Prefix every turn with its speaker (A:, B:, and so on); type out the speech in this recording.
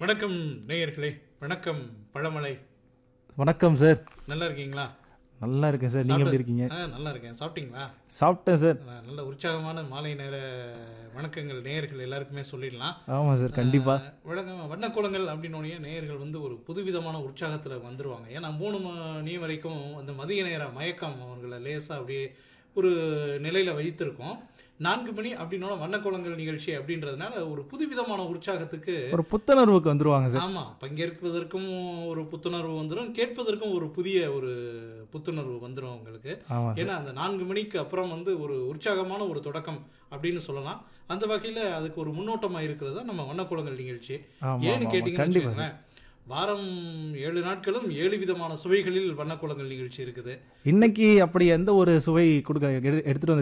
A: வணக்கம் நேயர்களே, வணக்கம் பழமலை.
B: வணக்கம் சார்.
A: நல்லா இருக்கீங்களா?
B: நல்லா இருக்கேன் சார். நீங்கள் எப்படி இருக்கீங்க?
A: நல்லா இருக்கேன். சாப்பிட்டீங்களா?
B: சாப்பிட்டேன் சார்.
A: நல்ல உற்சாகமான மாலை நேர வணக்கங்கள் நேயர்கள் எல்லாருக்குமே சொல்லிடலாம்.
B: ஆமாம் சார், கண்டிப்பாக.
A: வண்ணக்கோலங்கள் அப்படின்னோடனே நேயர்கள் வந்து ஒரு புதுவிதமான உற்சாகத்தில் வந்துடுவாங்க. ஏன்னா 3 மணி வரைக்கும் அந்த மதிய நேர மயக்கம் அவர்களை லேசாக அப்படியே ஒரு நிலையில் வைத்திருக்கோம். 4 மணி அப்படின்னோட வண்ணக்கோலங்கள் நிகழ்ச்சி அப்படின்றதுனால ஒரு புதுவிதமான உற்சாகத்துக்கு
B: ஒரு புத்துணர்வுக்கு வந்துருவாங்க சார்.
A: ஆமாம், பங்கேற்பதற்கும் ஒரு புத்துணர்வு வந்துடும், கேட்பதற்கும் ஒரு புதிய ஒரு புத்துணர்வு வந்துடும் உங்களுக்கு. ஏன்னா அந்த 4 மணிக்கு அப்புறம் வந்து ஒரு உற்சாகமான ஒரு தொடக்கம் அப்படின்னு சொல்லலாம். அந்த வகையில் அதுக்கு ஒரு முன்னோட்டமாக இருக்கிறது தான் நம்ம வண்ணக்கோலங்கள் நிகழ்ச்சி. ஏன்னு கேட்டிங்கன்னா, வாரம் 7 நாட்களும் 7 விதமான சுவைகளில் வண்ணக்கோலங்கள் நிகழ்ச்சி இருக்குது.
B: இன்னைக்கு அப்படி எந்த ஒரு சுவை எடுத்துட்டு வந்து